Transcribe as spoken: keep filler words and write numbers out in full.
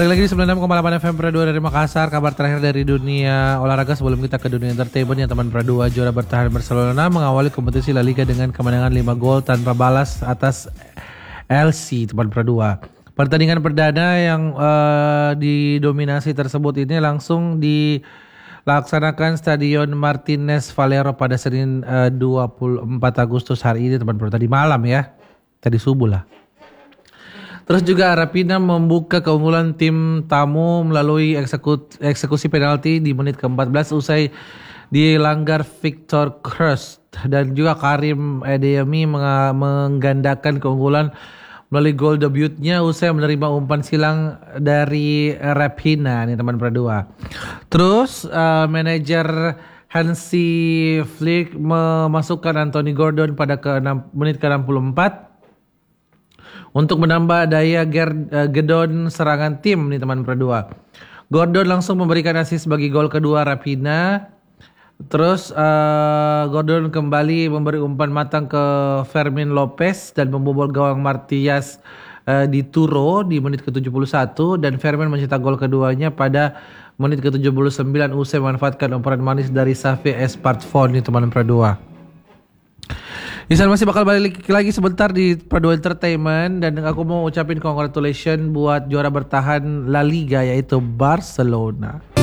Balik lagi di sembilan puluh enam koma delapan F M Pradua dari Makassar. Kabar terakhir dari dunia olahraga sebelum kita ke dunia entertainment ya teman Pradua. Juara bertahan Barcelona mengawali kompetisi La Liga dengan kemenangan lima gol tanpa balas atas L C teman Pradua. Pertandingan perdana yang uh, didominasi tersebut ini langsung dilaksanakan Stadion Martínez Valero pada Senin uh, dua puluh empat Agustus hari ini teman Pradua. Tadi malam ya, tadi subuh lah. Terus juga Arapina membuka keunggulan tim tamu melalui eksekut, eksekusi penalti di menit ke-empat belas usai dilanggar Victor Cruz, dan juga Karim Adeyemi menggandakan keunggulan melalui gol debutnya usai menerima umpan silang dari Raphinha nih teman Pradua. Terus uh, manajer Hansi Flick memasukkan Anthony Gordon pada ke enam, menit ke-enam puluh empat untuk menambah daya gedon serangan tim nih teman Pradua. Gordon langsung memberikan assist bagi gol kedua Raphinha. Terus uh, Gordon kembali memberi umpan matang ke Fermin Lopez dan membobol gawang Martias uh, di Turo di menit ke tujuh puluh satu, dan Fermin mencetak gol keduanya pada menit ke tujuh puluh sembilan usai memanfaatkan umpan manis dari Xavi Espartfon nih teman Pradua. Isan masih bakal balik lagi sebentar di Pradua Entertainment, dan aku mau ucapin congratulations buat juara bertahan La Liga yaitu Barcelona.